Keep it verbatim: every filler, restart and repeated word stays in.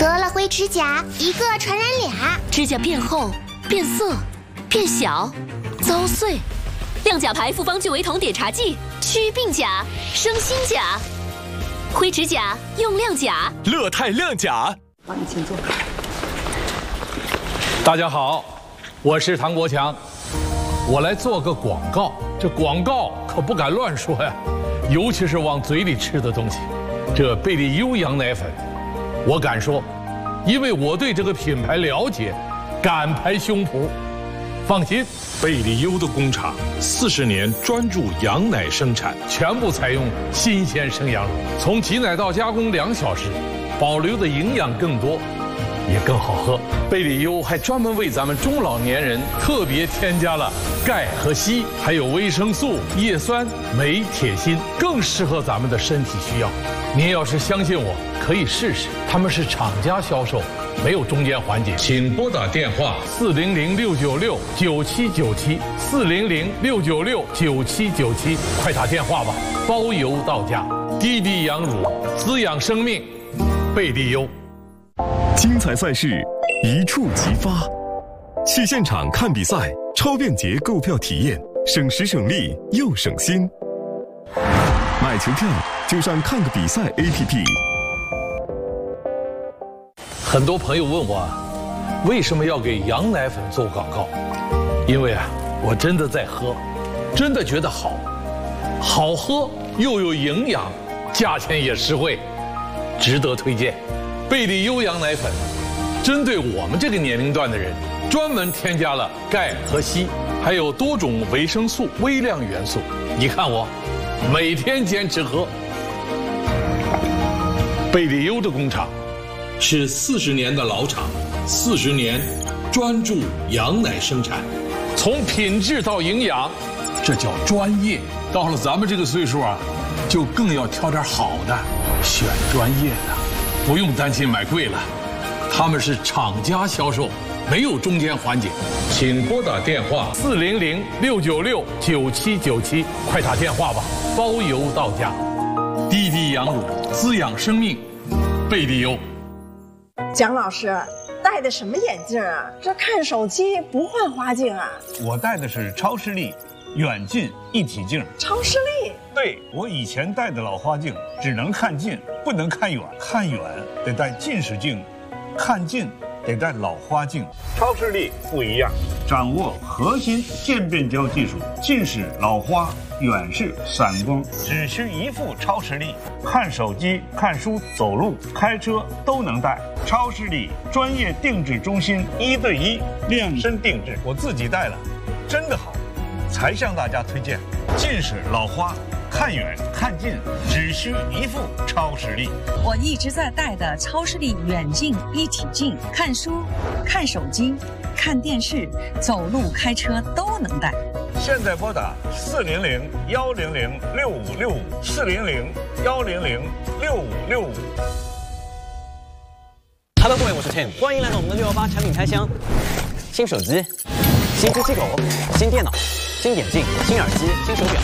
得了灰指甲，一个传染俩。 指甲变厚、变色、变小、遭碎。亮甲牌复方聚维酮碘茶剂，祛病甲、生新甲。灰指甲用亮甲， 乐泰亮甲。 帮你请坐。 大家好，我是唐国强，我来做个广告。这广告可不敢乱说呀，尤其是往嘴里吃的东西。这贝利优羊奶粉，我敢说，因为我对这个品牌了解，敢拍胸脯。放心， 贝利优的工厂四十年专注羊奶生产， 全部采用新鲜生羊乳，从挤奶到加工两小时，保留的营养更多，也更好喝。贝利优还专门为咱们中老年人特别添加了钙和硒，还有维生素、叶酸、镁、铁、锌，更适合咱们的身体需要。您要是相信我，可以试试。他们是厂家销售，没有中间环节。请拨打电话四零零六九六九七九七四零零六九六九七九七，快打电话吧，包邮到家。滴滴羊乳滋养生命，贝利优。 精彩赛事一触即发，去现场看比赛，超便捷购票体验，省时省力又省心。买球票就上看个比赛 A P P。 很多朋友问我，为什么要给羊奶粉做广告？因为啊，我真的在喝，真的觉得好，好喝又有营养，价钱也实惠，值得推荐。贝利优羊奶粉，针对我们这个年龄段的人，专门添加了钙和硒，还有多种维生素、微量元素。你看我，每天坚持喝。贝利优的工厂是四十年的老厂，四十年专注羊奶生产，从品质到营养，这叫专业。到了咱们这个岁数啊，就更要挑点好的，选专业的。不用担心买贵了，他们是厂家销售，没有中间环节。请拨打电话四零零六九六九七九七，快打电话吧，包邮到家。滴滴羊乳滋养生命，贝利优。 蒋老师戴的什么眼镜啊？这看手机不换花镜啊？ 我戴的是超视力远近一体镜。 超视力？ 对，我以前戴的老花镜只能看近，不能看远，看远得戴近视镜，看近得戴老花镜。超视力不一样，掌握核心渐变焦技术，近视、老花、远视、散光，只需一副超视力，看手机、看书、走路、开车都能戴。超视力专业定制中心，一对一量身定制，我自己戴了，真的好，才向大家推荐。近视、老花，看远看近只需一副超视力。 我一直在戴的超视力远近一体镜，看书、看手机、看电视、走路、开车都能戴。 现在拨打四零零幺零零六五六五四零零幺零零六五六五。 Hello， 各位，我是 Tim， 欢迎来到我们的六一八产品开箱。新手机、新机器狗、新电脑、新眼镜、新耳机、新手表。